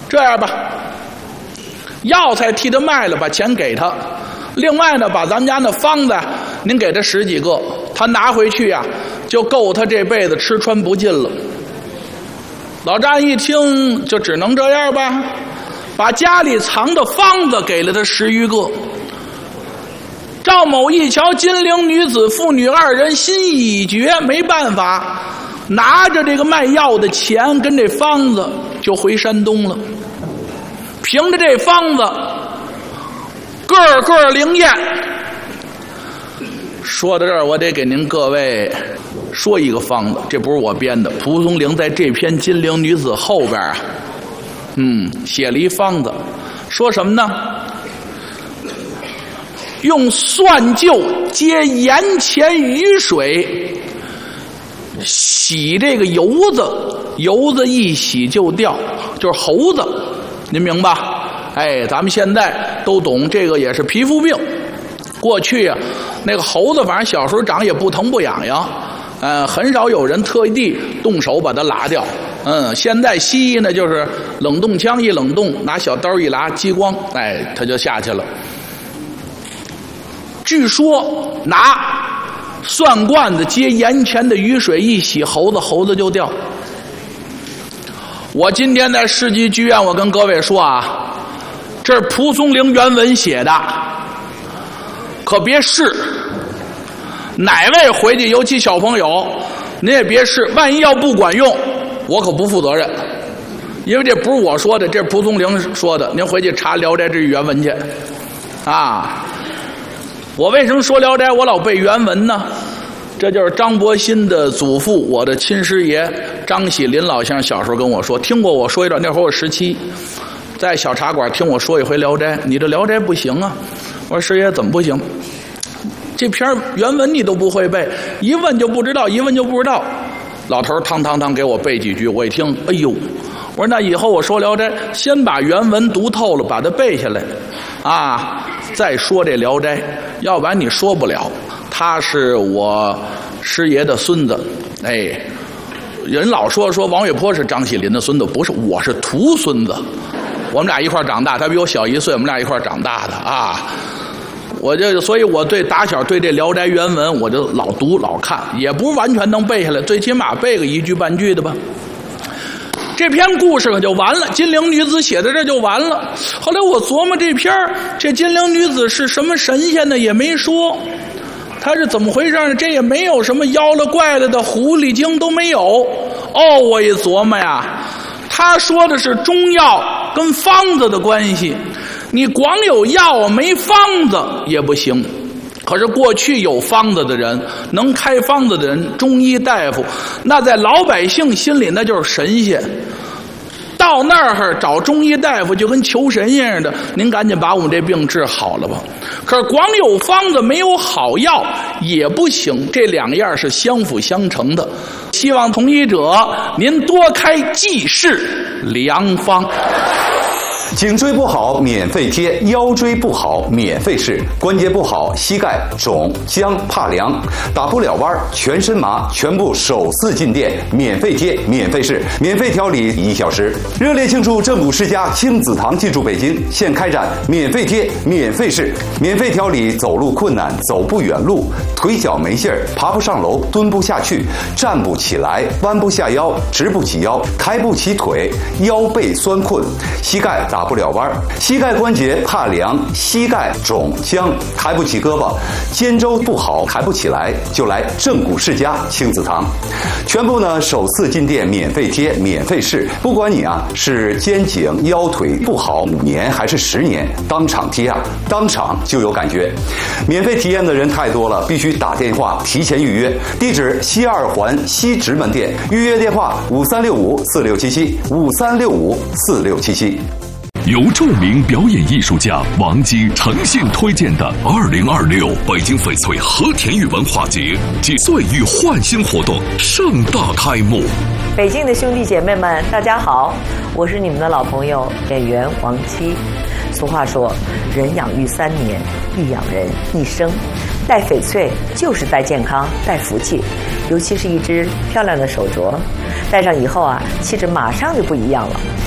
这样吧，药材替他卖了，把钱给他。另外呢，把咱们家那方子您给他10几个，他拿回去呀，就够他这辈子吃穿不尽了。老丈一听，就只能这样吧，把家里藏的方子给了他10余个。赵某一瞧金陵女子父女2人心意已决，没办法，拿着这个卖药的钱跟这方子就回山东了。凭着这方子个个灵验。说到这儿，我得给您各位说一个方子，这不是我编的，蒲松龄在这篇《金陵女子》后边啊，写了一方子，说什么呢？用蒜臼接盐钱雨水洗这个油子，油子一洗就掉，就是猴子，您明白？哎，咱们现在都懂，这个也是皮肤病。过去啊，那个猴子反正小时候长也不疼不痒痒，很少有人特地动手把它拉掉。现在西医呢就是冷冻枪一冷冻，拿小刀一拉，激光，哎，它就下去了。据说拿蒜罐子接盐钱的雨水一洗猴子，猴子就掉。我今天在世纪剧院，我跟各位说啊，这是蒲松龄原文写的，可别试。哪位回去，尤其小朋友，您也别试，万一要不管用，我可不负责任。因为这不是我说的，这是蒲松龄说的，您回去查《聊斋志异》原文去啊。我为什么说《聊斋》我老背原文呢？这就是张伯鑫的祖父，我的亲师爷张喜林老先生小时候跟我说，听过我说一段，那会儿我17，在小茶馆听我说一回《聊斋》，你这《聊斋》不行啊。我说师爷怎么不行？这篇原文你都不会背，一问就不知道，一问就不知道。老头汤汤汤给我背几句，我一听，哎呦！我说那以后我说《聊斋》，先把原文读透了，把它背下来，啊，再说这《聊斋》，要不然你说不了。他是我师爷的孙子，哎，人老说王月坡是张喜林的孙子，不是，我是徒孙子，我们俩一块长大，他比我小1岁，我们俩一块长大的啊。所以我对打小对这《聊斋》原文我就老读老看，也不是完全能背下来，最起码背个1句半句的吧。这篇故事可就完了，金陵女子写到这就完了。后来我琢磨这篇这金陵女子是什么神仙呢？也没说，她是怎么回事呢？这也没有什么妖了怪了的狐狸精都没有。我一琢磨呀，他说的是中药跟方子的关系，你光有药没方子也不行。可是过去有方子的人，能开方子的人，中医大夫，那在老百姓心里那就是神仙。到那儿找中医大夫就跟求神一样的，您赶紧把我们这病治好了吧。可是光有方子没有好药也不行，这2样是相辅相成的。希望同医者您多开济世良方。 颈椎不好免费贴，腰椎不好免费试，关节不好膝盖肿僵怕凉打不了弯全身麻，全部首次进店免费贴免费试免费调理1小时。热烈庆祝正骨世家亲子堂进驻北京，现开展免费贴免费试免费调理走路困难走不远路腿脚没劲儿爬不上楼蹲不下去站不起来弯不下腰直不起腰抬不起腿腰背酸困膝盖打不了弯膝盖关节怕凉膝盖肿僵抬不起胳膊肩周不好抬不起来就来正骨世家亲子堂，全部呢首次进店免费贴免费试，不管你是肩颈腰腿不好5年还是10年，当场贴当场就有感觉。免费体验的人太多了，必须打电话提前预约。地址西2环西直门店，预约电话5365467753654677。 由著名表演艺术家王姬诚信推荐的2026北京翡翠和田玉文化节及岁遇焕新活动盛大开幕。 北京的兄弟姐妹们，大家好，我是你们的老朋友演员王姬。俗话说，人养育3年，亦养人1生。戴翡翠就是戴健康、戴福气，尤其是一只漂亮的手镯，戴上以后气质马上就不一样了。